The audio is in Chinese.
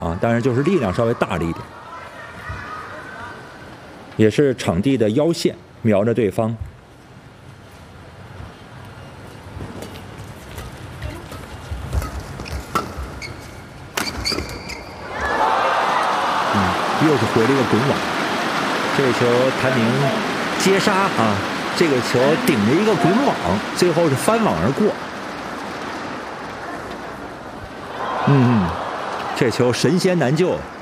啊，当然就是力量稍微大了一点，也是场地的腰线瞄着对方。又是回了一个滚网，这个球谭明接杀啊，这个球顶着一个滚网，最后是翻网而过。这球神仙难救。